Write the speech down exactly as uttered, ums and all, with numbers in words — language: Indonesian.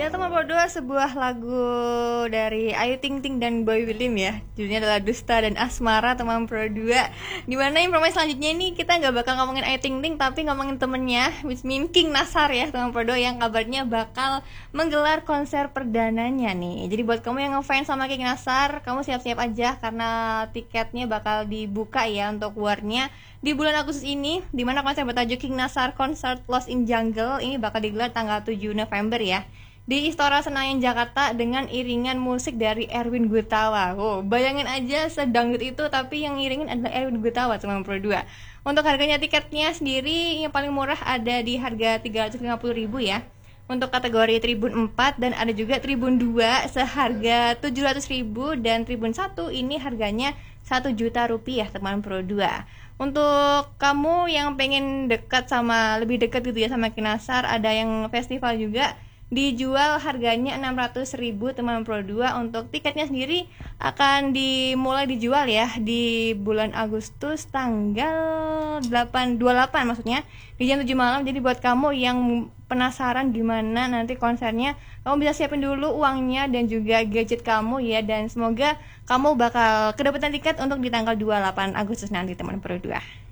Ya teman berdua, sebuah lagu dari Ayu Ting Ting dan Boy William ya. Judulnya adalah Dusta dan Asmara teman berdua. Dimana informasi selanjutnya ini kita nggak bakal ngomongin Ayu Ting Ting, tapi ngomongin temennya, which mean King Nasar ya teman berdua, yang kabarnya bakal menggelar konser perdananya nih. Jadi buat kamu yang ngefans sama King Nasar, kamu siap-siap aja karena tiketnya bakal dibuka ya untuk warnya di bulan Agustus ini, dimana konser bertajuk King Nasar Concert Lost in Jungle ini bakal digelar tanggal tujuh November ya di Istora Senayan Jakarta dengan iringan musik dari Erwin Gutawa. Oh, bayangin aja sedangdut itu tapi yang iringin adalah Erwin Gutawa sembilan puluh dua. Untuk harganya tiketnya sendiri yang paling murah ada di harga tiga ratus lima puluh ribu ya. Untuk kategori Tribun empat dan ada juga Tribun dua seharga tujuh ratus ribu dan Tribun satu ini harganya satu juta rupiah teman Pro dua. Untuk kamu yang pengen dekat sama lebih dekat gitu ya sama Kinasar, ada yang festival juga dijual harganya enam ratus ribu teman Pro dua. Untuk tiketnya sendiri akan dimulai dijual ya di bulan Agustus tanggal delapan dua puluh delapan maksudnya di jam tujuh malam. Jadi buat kamu yang penasaran gimana nanti konsernya, kamu bisa siapin dulu uangnya dan juga gadget kamu ya, dan semoga kamu bakal kedapatan tiket untuk di tanggal dua puluh delapan Agustus nanti teman Pro dua.